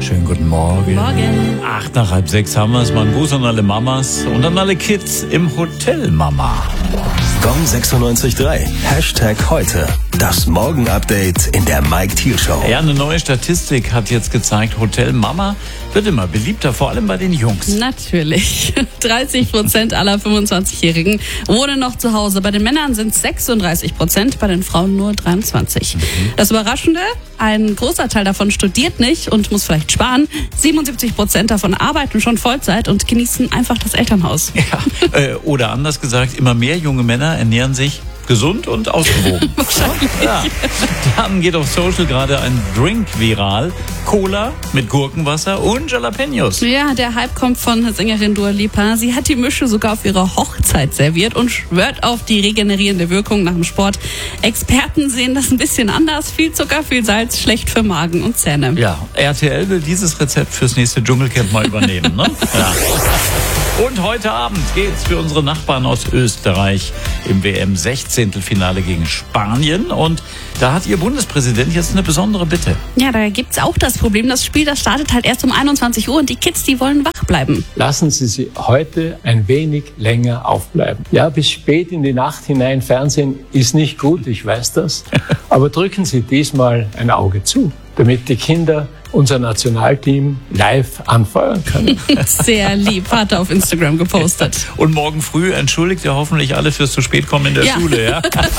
Schönen guten Morgen. Morgen. 5:08 haben wir es. Mal ein Gruß an alle Mamas und an alle Kids im Hotel Mama. Gong 96.3. #heute. Das Morgen-Update in der Mike Thiel Show. Ja, eine neue Statistik hat jetzt gezeigt, Hotel Mama wird immer beliebter, vor allem bei den Jungs. Natürlich. 30% aller 25-Jährigen wohnen noch zu Hause. Bei den Männern sind es 36%, bei den Frauen nur 23%. Das Überraschende, ein großer Teil davon studiert nicht und muss vielleicht sparen. 77% davon arbeiten schon Vollzeit und genießen einfach das Elternhaus. Ja, oder anders gesagt, immer mehr junge Männer ernähren sich gesund und ausgewogen. Wahrscheinlich. Ja. Dann geht auf Social gerade ein Drink viral. Cola mit Gurkenwasser und Jalapenos. Ja, der Hype kommt von Sängerin Dua Lipa. Sie hat die Mische sogar auf ihrer Hochzeit serviert und schwört auf die regenerierende Wirkung nach dem Sport. Experten sehen das ein bisschen anders. Viel Zucker, viel Salz, schlecht für Magen und Zähne. Ja, RTL will dieses Rezept fürs nächste Dschungelcamp mal übernehmen. Ne? Ja. Und heute Abend geht's für unsere Nachbarn aus Österreich im WM-16-Finale gegen Spanien. Und da hat ihr Bundespräsident jetzt eine besondere Bitte. Ja, da gibt's auch das Problem, das Spiel, das startet halt erst um 21 Uhr und die Kids, die wollen wach bleiben. Lassen Sie sie heute ein wenig länger aufbleiben. Ja, bis spät in die Nacht hinein Fernsehen ist nicht gut, ich weiß das. Aber drücken Sie diesmal ein Auge zu, damit die Kinder unser Nationalteam live anfeuern können. Sehr lieb, hat er auf Instagram gepostet. Und morgen früh entschuldigt ihr hoffentlich alle fürs zu spät kommen in der Schule, ja?